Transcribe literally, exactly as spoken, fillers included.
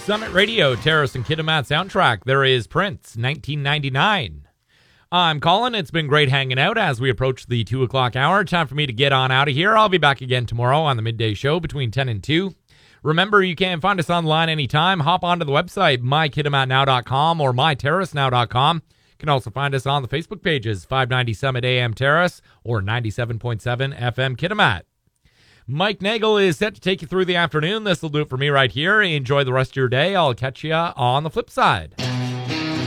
Summit Radio, Terrace and Kitimat soundtrack. There is Prince, nineteen ninety-nine. I'm Colin. It's been great hanging out as we approach the two o'clock hour. Time for me to get on out of here. I'll be back again tomorrow on the midday show between ten and two. Remember, you can find us online anytime. Hop onto the website, my kitimat now dot com or my terrace now dot com. You can also find us on the Facebook pages, five ninety Summit A M Terrace or ninety-seven point seven F M Kitimat. Mike Nagel is set to take you through the afternoon. This will do it for me right here. Enjoy the rest of your day. I'll catch you on the flip side.